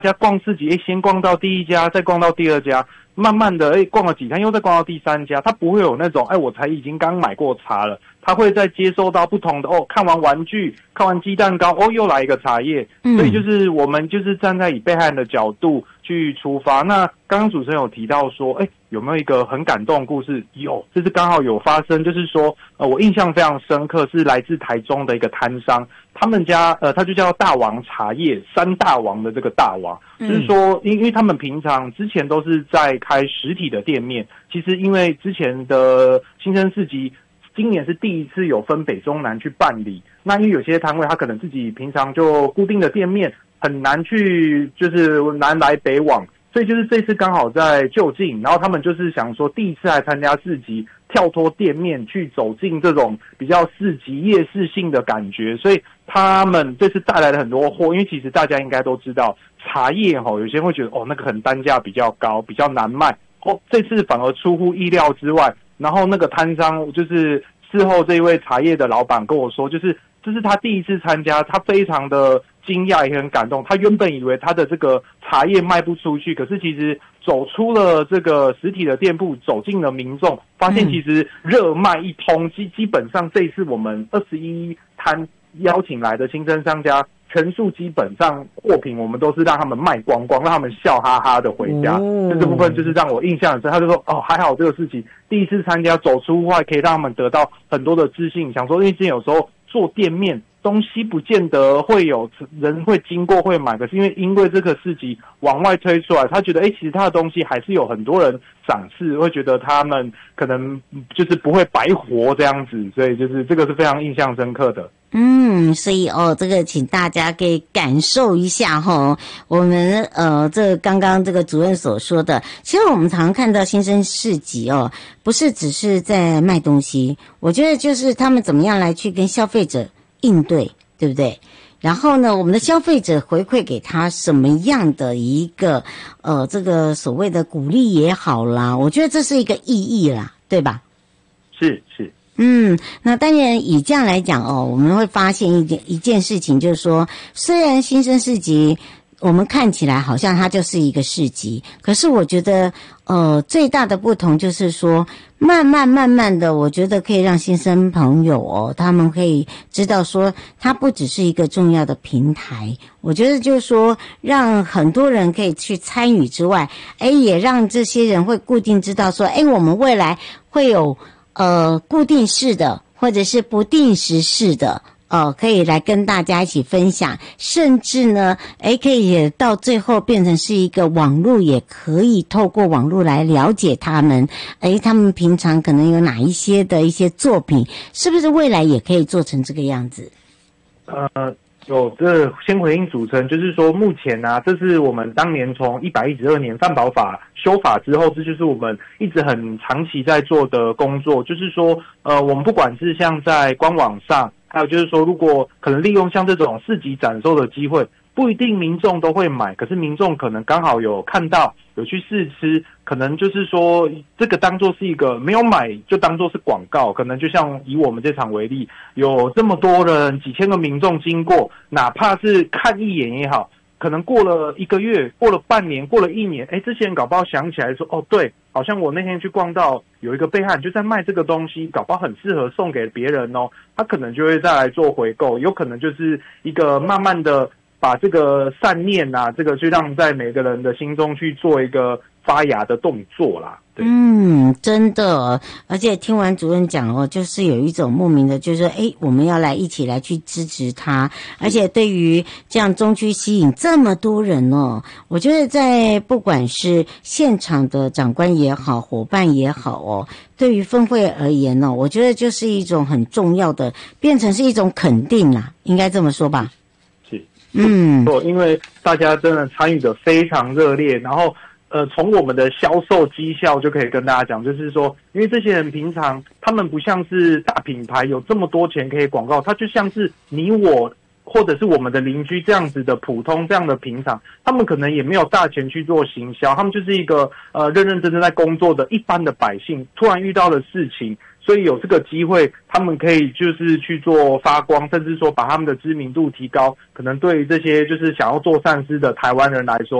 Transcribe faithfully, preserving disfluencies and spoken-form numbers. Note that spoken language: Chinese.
家逛市集，诶，先逛到第一家，再逛到第二家，慢慢的，诶，逛了几摊，又再逛到第三家，他不会有那种，诶，我才已经刚买过茶了，他会再接收到不同的，哦，看完玩具，看完鸡蛋糕，哦，又来一个茶叶， 嗯， 所以就是我们就是站在以被害人的角度去出发。那刚刚主持人有提到说，诶，有没有一个很感动的故事？有，这是刚好有发生，就是说，呃，我印象非常深刻，是来自台中的一个摊商。他们家呃，他就叫大王茶叶，三大王的这个大王，就是说，因因为他们平常之前都是在开实体的店面，其实因为之前的新生市集，今年是第一次有分北中南去办理，那因为有些摊位他可能自己平常就固定的店面很难去，就是南来北往，所以就是这次刚好在就近，然后他们就是想说第一次来参加市集，跳脱店面去走进这种比较市集夜市性的感觉，所以他们这次带来了很多货。因为其实大家应该都知道，茶叶齁，有些人会觉得哦那个很单价比较高，比较难卖，哦这次反而出乎意料之外。然后那个摊商就是事后这一位茶叶的老板跟我说，就是这是他第一次参加，他非常的惊讶也很感动。他原本以为他的这个茶叶卖不出去，可是其实走出了这个实体的店铺，走进了民众，发现其实热卖一通。基基本上这一次我们二十一摊邀请来的新生商家，全数基本上货品我们都是让他们卖光光，让他们笑哈哈的回家。哦，这部分就是让我印象很深。他就说哦，还好这个事情第一次参加，走出户外可以让他们得到很多的自信。想说因为之前有时候做店面东西不见得会有人会经过会买，可是因为因为这个市集往外推出来，他觉得哎，其实他的东西还是有很多人赏识，会觉得他们可能就是不会白活这样子，所以就是这个是非常印象深刻的。 嗯，所以哦，这个请大家可以感受一下哈，我们呃，这刚刚这个主任所说的，其实我们常常看到新生市集哦，不是只是在卖东西，我觉得就是他们怎么样来去跟消费者应对，对不对？然后呢，我们的消费者回馈给他什么样的一个呃，这个所谓的鼓励也好啦，我觉得这是一个意义啦，对吧？ 是是。 嗯，那当然以这样来讲哦，我们会发现一件一件事情，就是说，虽然新生市集我们看起来好像它就是一个市集，可是我觉得呃最大的不同就是说，慢慢慢慢的，我觉得可以让新生朋友哦，他们可以知道说，它不只是一个重要的平台，我觉得就是说，让很多人可以去参与之外，哎，也让这些人会固定知道说，哎，我们未来会有呃，固定式的或者是不定时式的，呃，可以来跟大家一起分享，甚至呢，诶，可以也到最后变成是一个网络，也可以透过网络来了解他们，诶，他们平常可能有哪一些的一些作品，是不是未来也可以做成这个样子？ 呃。有，这先回应主持人，就是说目前啊，这是我们当年从一百一十二年犯保法修法之后，这就是我们一直很长期在做的工作，就是说，呃，我们不管是像在官网上，还有就是说，如果可能利用像这种市集展售的机会，不一定民众都会买，可是民众可能刚好有看到，有去试吃，可能就是说这个当作是一个没有买就当作是广告，可能就像以我们这场为例，有这么多人几千个民众经过，哪怕是看一眼也好，可能过了一个月，过了半年，过了一年，诶，这些人搞不好想起来说，哦对，好像我那天去逛到有一个被害人就在卖这个东西，搞不好很适合送给别人哦，他可能就会再来做回购，有可能就是一个慢慢的把这个善念啊，这个去让在每个人的心中去做一个发芽的动作啦。对， 嗯，真的，而且听完主任讲哦，就是有一种莫名的，就是说，诶，我们要来一起来去支持他，而且对于这样中区吸引这么多人哦，我觉得在不管是现场的长官也好，伙伴也好哦，对于分会而言哦，我觉得就是一种很重要的，变成是一种肯定啦，应该这么说吧。嗯， 错，因为大家真的参与的非常热烈，然后呃，从我们的销售绩效就可以跟大家讲，就是说，因为这些人平常他们不像是大品牌有这么多钱可以广告，他就像是你我或者是我们的邻居这样子的普通这样的平常，他们可能也没有大钱去做行销，他们就是一个呃认认真真在工作的一般的百姓，突然遇到的事情， 所以有这个机会，他们可以就是去做发光，甚至说把他们的知名度提高，可能对于这些就是想要做善事的台湾人来说，